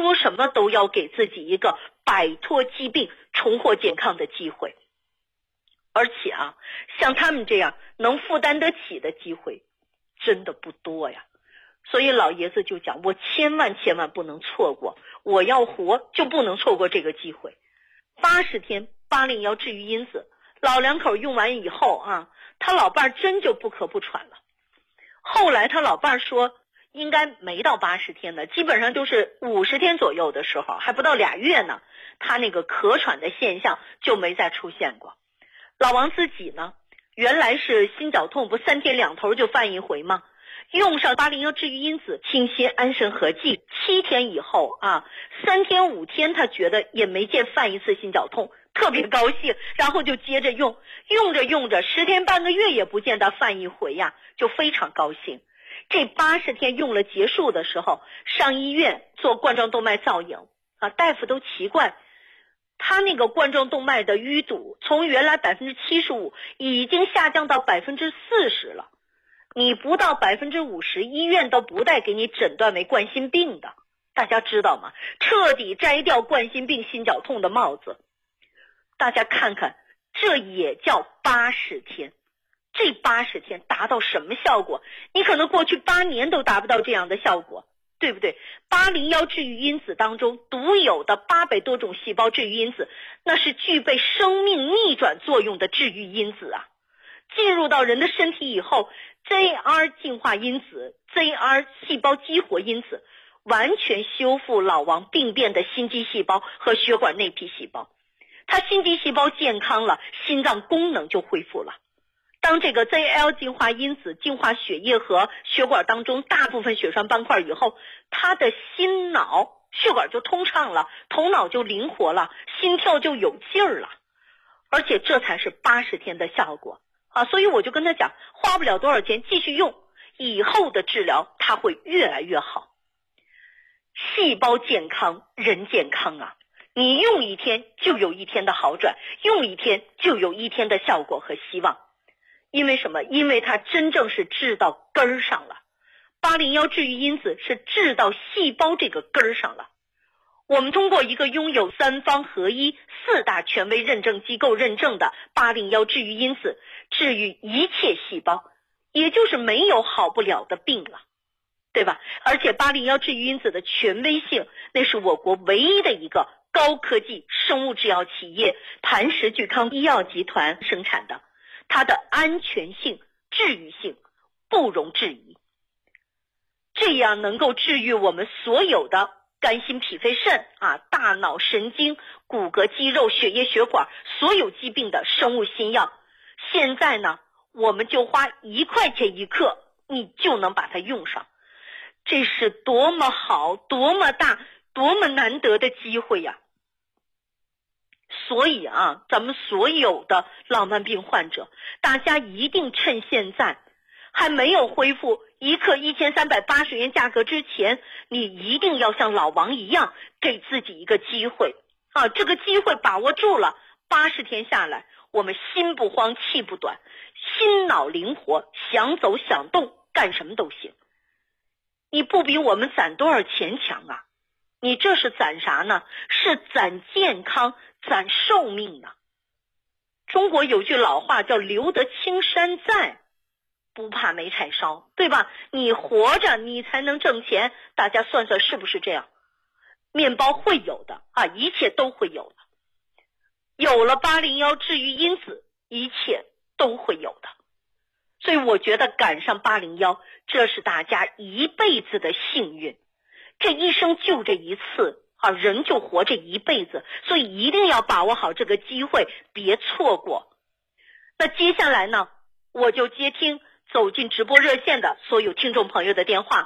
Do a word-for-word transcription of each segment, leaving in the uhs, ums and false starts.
说什么都要给自己一个摆脱疾病、重获健康的机会。而且啊，像他们这样能负担得起的机会真的不多呀。所以老爷子就讲，我千万千万不能错过，我要活就不能错过这个机会。八十天八零幺治愈因子，老两口用完以后啊，他老伴真就不咳不喘了。后来他老伴说应该没到八十天的，基本上就是五十天左右的时候，还不到俩月呢，他那个咳喘的现象就没再出现过。老王自己呢，原来是心绞痛，不三天两头就犯一回吗？用上八零幺治愈因子清心安神合剂，七天以后啊，三天五天他觉得也没见犯一次心绞痛，特别高兴，然后就接着用，用着用着十天半个月也不见他犯一回呀，就非常高兴。这八十天用了结束的时候，上医院做冠状动脉造影啊，大夫都奇怪，他那个冠状动脉的淤堵从原来 百分之七十五 已经下降到 百分之四十 了。你不到 百分之五十， 医院都不带给你诊断为冠心病的，大家知道吗？彻底摘掉冠心病心绞痛的帽子。大家看看，这也叫八十天。这八十天达到什么效果？你可能过去八年都达不到这样的效果，对不对？八零幺治愈因子当中独有的八百多种细胞治愈因子，那是具备生命逆转作用的治愈因子啊。进入到人的身体以后， J R 净化因子、J R 细胞激活因子完全修复老王病变的心肌细胞和血管内皮细胞。他心肌细胞健康了，心脏功能就恢复了。当这个 J L 净化因子净化血液和血管当中大部分血栓斑块以后，他的心脑血管就通畅了，头脑就灵活了，心跳就有劲儿了。而且这才是八十天的效果啊！所以我就跟他讲，花不了多少钱，继续用，以后的治疗它会越来越好。细胞健康，人健康啊！你用一天就有一天的好转，用一天就有一天的效果和希望。因为什么？因为它真正是治到根儿上了。八零幺治愈因子是治到细胞这个根儿上了。我们通过一个拥有三方合一、四大权威认证机构认证的八零幺治愈因子，治愈一切细胞，也就是没有好不了的病了，对吧？而且八零幺治愈因子的权威性，那是我国唯一的一个高科技生物制药企业磐石聚康医药集团生产的，它的安全性、治愈性不容置疑。这样能够治愈我们所有的肝心脾肺肾啊，大脑神经、骨骼肌肉、血液血管所有疾病的生物新药，现在呢，我们就花一块钱一克，你就能把它用上。这是多么好、多么大、多么难得的机会呀！所以啊，咱们所有的老慢病患者，大家一定趁现在还没有恢复一克一千三百八十元价格之前，你一定要像老王一样，给自己一个机会啊！这个机会把握住了，八十天下来，我们心不慌气不短，心脑灵活，想走想动，干什么都行。你不比我们攒多少钱强啊？你这是攒啥呢？是攒健康，攒寿命呢。中国有句老话叫留得青山在，不怕没柴烧，对吧？你活着你才能挣钱，大家算算是不是这样？面包会有的啊，一切都会有的。有了八零幺治愈因子，一切都会有的。所以我觉得赶上八零幺，这是大家一辈子的幸运。这一生就这一次啊，人就活这一辈子，所以一定要把握好这个机会，别错过。那接下来呢，我就接听走进直播热线的所有听众朋友的电话。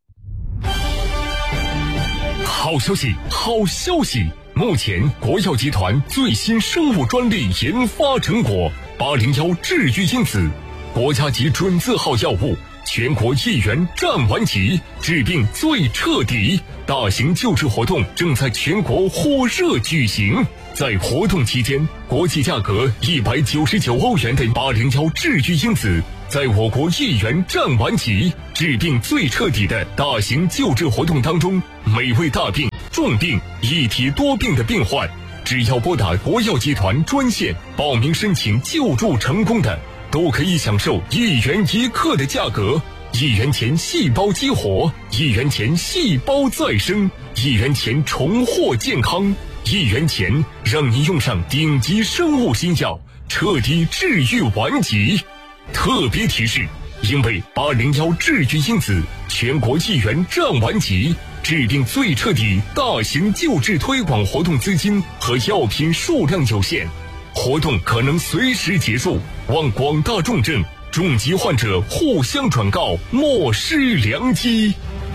好消息，好消息！目前国药集团最新生物专利研发成果八零幺治愈因子，国家级准字号药物，全国一元占完齐，治病最彻底。大型救治活动正在全国火热举行。在活动期间，国际价格一百九十九欧元的八零幺治愈因子，在我国一元占完齐，治病最彻底的大型救治活动当中，每位大病重病、一体多病的病患，只要拨打国药集团专线报名申请救助成功的，都可以享受一元一克的价格，一元钱细胞激活，一元钱细胞再生，一元钱重获健康，一元钱让您用上顶级生物新药，彻底治愈顽疾。特别提示，因为八零一治愈因子全国一元战顽疾治病最彻底大型救治推广活动资金和药品数量有限，活动可能随时结束，望广大重症重疾患者互相转告，莫失良机。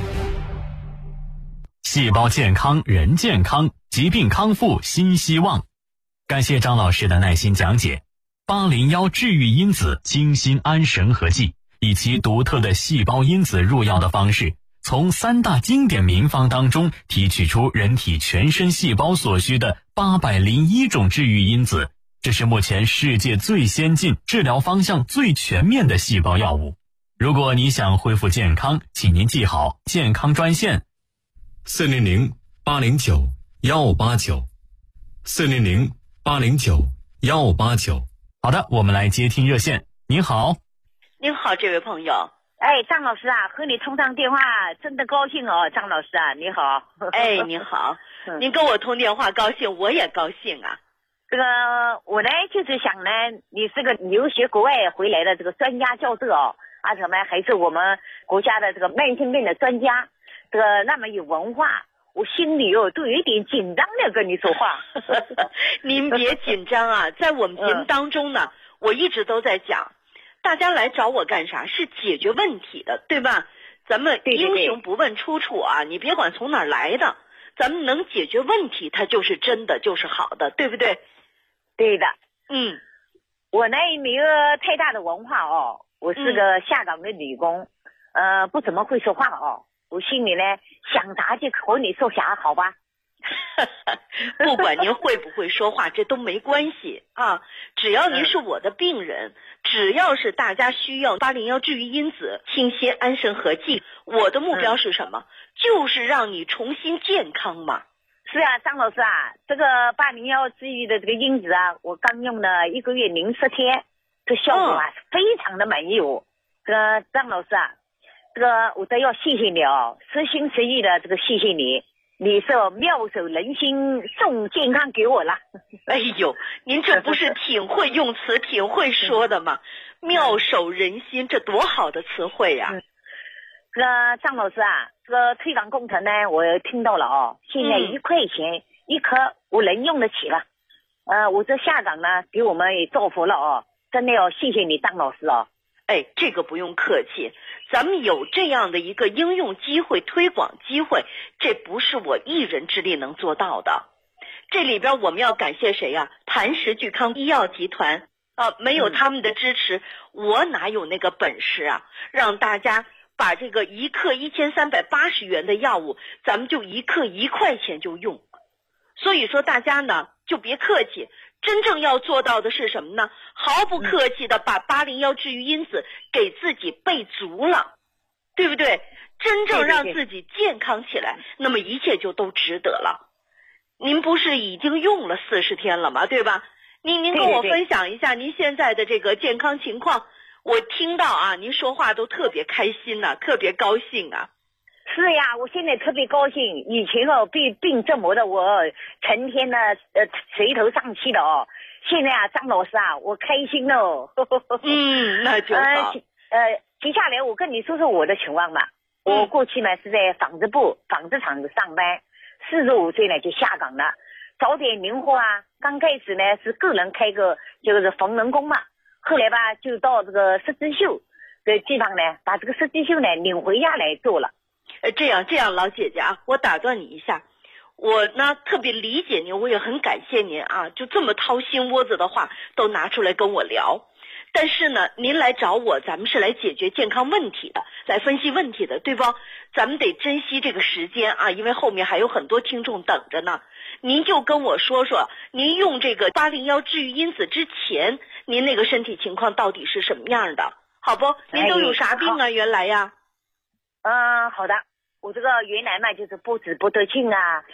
细胞健康人健康，疾病康复新希望。感谢张老师的耐心讲解。八零一治愈因子精心安神合剂，以其独特的细胞因子入药的方式，从三大经典名方当中提取出人体全身细胞所需的八百零一种治愈因子，这是目前世界最先进、治疗方向最全面的细胞药物。如果你想恢复健康，请您记好健康专线四零零八零九幺八九，四零零八零九幺八九。 好的，我们来接听热线。您好。 您好，这位朋友。 哎，张老师啊，和你通上电话真的高兴哦，张老师啊，你好。 哎，你好，您跟我通电话高兴，我也高兴啊。 这个我呢就是想呢，你是个留学国外回来的这个专家教授哦，而且呢还是我们国家的这个慢性病的专家，这个那么有文化，我心里哦都有一点紧张的跟你说话。 您别紧张啊，在我们节目当中呢，嗯、我一直都在讲，大家来找我干啥？是解决问题的，对吧？咱们英雄不问出处啊，你别管从哪儿来的，咱们能解决问题，它就是真的，就是好的，对不对？ 对的。 嗯， 我呢没有太大的文化哦，我是个下岗的女工，嗯、呃，不怎么会说话哦。我心里呢想啥就和你说啥，好吧？ 不管您会不会说话，这都没关系啊。只要您是我的病人，嗯、只要是大家需要八零一治愈因子清些安神合剂，我的目标是什么？嗯、就是让你重新健康嘛。 是啊，张老师啊，这个八零一治愈的这个因子啊，我刚用了一个月零十天，这效果啊、嗯、非常的满意哦。这个张老师啊，这个我都要谢谢你哦，实心实意的这个谢谢你。你是妙手仁心，送健康给我了。 哎呦，您这不是挺会用词，挺会说的吗？妙手仁心，这多好的词汇呀、啊！ 这个张老师啊，这个推广工程呢，我听到了哦，现在一块钱、嗯、一颗，我能用得起了。呃，我这下岗呢，给我们也造福了哦，真的要谢谢你，张老师哦。 哎，这个不用客气，咱们有这样的一个应用机会、推广机会，这不是我一人之力能做到的。这里边我们要感谢谁呀、啊？磐石聚康医药集团啊，没有他们的支持，嗯、我哪有那个本事啊？让大家把这个一克一千三百八十元的药物，咱们就一克一块钱就用。所以说大家呢就别客气。真正要做到的是什么呢？毫不客气的把八零一治愈因子给自己备足了，对不对？真正让自己健康起来，那么一切就都值得了。您不是已经用了四十天了吗？对吧？您您跟我分享一下您现在的这个健康情况。我听到啊，您说话都特别开心呐、啊，特别高兴啊。 是呀，我现在特别高兴。以前哦，被病折磨的我成天呢呃垂头丧气的哦。现在啊，张老师啊，我开心了。 嗯，那就好。 呃，呃，接下来我跟你说说我的情况吧。 嗯、 我过去呢是在纺织部纺织厂上班，四十五岁呢就下岗了，早点灵活啊。刚开始呢是个人开个就是缝纫工嘛，后来吧就到这个十字绣的地方呢，把这个十字绣呢领回家来做了。 呃，这样这样，老姐姐啊，我打断你一下，我呢特别理解您，我也很感谢您啊，就这么掏心窝子的话都拿出来跟我聊。但是呢，您来找我，咱们是来解决健康问题的，来分析问题的，对不？咱们得珍惜这个时间啊，因为后面还有很多听众等着呢。您就跟我说说，您用这个八零一治愈因子之前，您那个身体情况到底是什么样的，好不？您都有啥病啊？哎、原来呀？ 嗯，好的。我这个原来嘛就是不止不得劲啊，